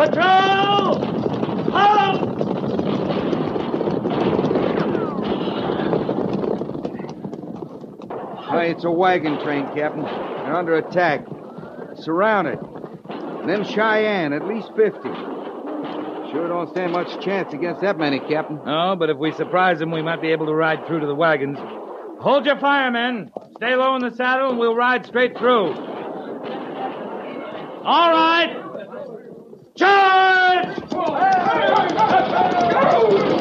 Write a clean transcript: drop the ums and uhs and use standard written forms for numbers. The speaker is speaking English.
Patrol! Halt! Hey, it's a wagon train, Captain. They're under attack. Surrounded. And them Cheyenne, at least 50. Sure don't stand much chance against that many, Captain. No, but if we surprise them, we might be able to ride through to the wagons. Hold your fire, men. Stay low in the saddle, and we'll ride straight through. All right. Charge!